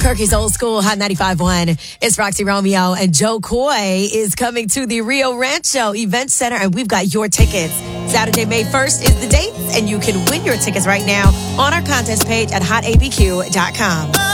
Kirky's Old School Hot 95.1. It's Roxy Romeo, and Joe Coy is coming to the Rio Rancho Event Center, and we've got your tickets. Saturday, May 1st is the date, and you can win your tickets right now on our contest page at hotapq.com.